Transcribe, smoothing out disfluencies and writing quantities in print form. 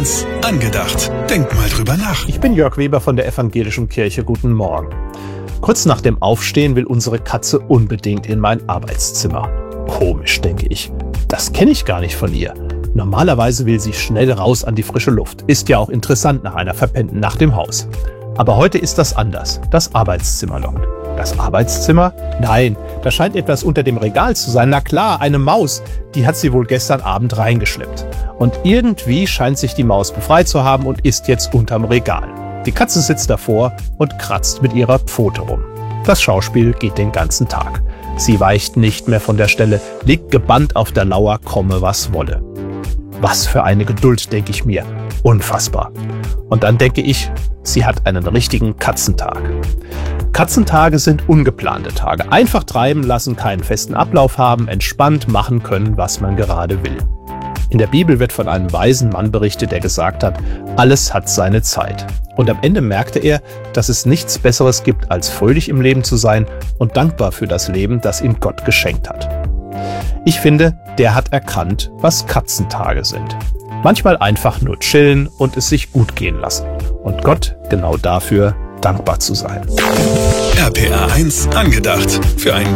1 angedacht. Denk mal drüber nach. Ich bin Jörg Weber von der Evangelischen Kirche. Guten Morgen. Kurz nach dem Aufstehen will unsere Katze unbedingt in mein Arbeitszimmer. Komisch, denke ich. Das kenne ich gar nicht von ihr. Normalerweise will sie schnell raus an die frische Luft. Ist ja auch interessant nach einer verpennten Nacht im Haus. Aber heute ist das anders. Das Arbeitszimmer lockt. Das Arbeitszimmer? Nein, da scheint etwas unter dem Regal zu sein. Na klar, eine Maus. Die hat sie wohl gestern Abend reingeschleppt. Und irgendwie scheint sich die Maus befreit zu haben und ist jetzt unterm Regal. Die Katze sitzt davor und kratzt mit ihrer Pfote rum. Das Schauspiel geht den ganzen Tag. Sie weicht nicht mehr von der Stelle, liegt gebannt auf der Lauer, komme was wolle. Was für eine Geduld, denke ich mir. Unfassbar. Und dann denke ich, sie hat einen richtigen Katzentag. Katzentage sind ungeplante Tage. Einfach treiben lassen, keinen festen Ablauf haben, entspannt machen können, was man gerade will. In der Bibel wird von einem weisen Mann berichtet, der gesagt hat, alles hat seine Zeit. Und am Ende merkte er, dass es nichts Besseres gibt, als fröhlich im Leben zu sein und dankbar für das Leben, das ihm Gott geschenkt hat. Ich finde, der hat erkannt, was Katzentage sind. Manchmal einfach nur chillen und es sich gut gehen lassen. Und Gott genau dafür dankbar zu sein. RPA 1 angedacht. Für ein